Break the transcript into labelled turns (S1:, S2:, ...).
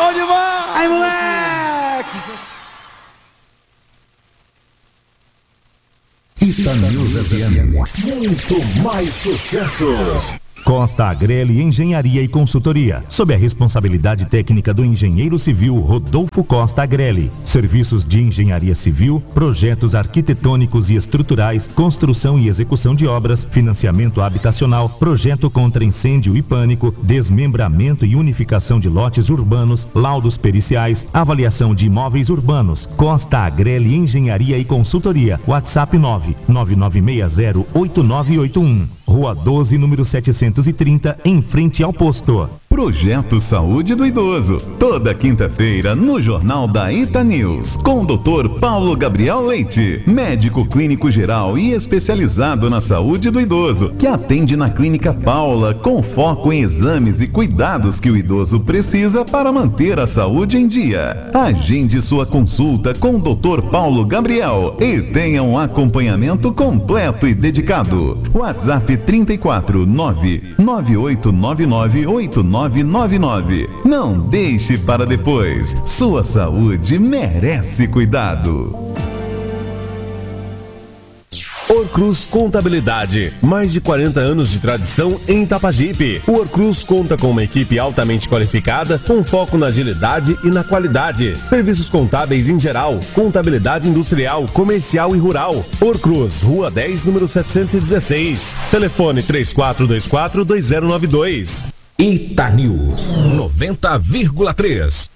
S1: Bom demais!
S2: Aí, moleque!
S3: Itanews FM. Muito mais sucessos.
S4: Costa Agrelli Engenharia e Consultoria, sob a responsabilidade técnica do engenheiro civil Rodolfo Costa Agrelli. Serviços de engenharia civil, projetos arquitetônicos e estruturais, construção e execução de obras, financiamento habitacional, projeto contra incêndio e pânico, desmembramento e unificação de lotes urbanos, laudos periciais, avaliação de imóveis urbanos. Costa Agrelli Engenharia e Consultoria. WhatsApp 999608981. Rua 12, número 730, em frente ao posto.
S5: Projeto Saúde do Idoso, toda quinta-feira no Jornal da Itanews, com o Dr. Paulo Gabriel Leite, médico clínico geral e especializado na saúde do idoso, que atende na Clínica Paula, com foco em exames e cuidados que o idoso precisa para manter a saúde em dia. Agende sua consulta com o Dr. Paulo Gabriel e tenha um acompanhamento completo e dedicado. WhatsApp 34 99899 8999. Não deixe para depois. Sua saúde merece cuidado.
S6: Orcruz Contabilidade, mais de 40 anos de tradição em Itapajipe. O Orcruz conta com uma equipe altamente qualificada, com foco na agilidade e na qualidade. Serviços contábeis em geral, contabilidade industrial, comercial e rural. Orcruz, Rua 10, número 716. Telefone 3424-2092.
S7: Itanews 90,3.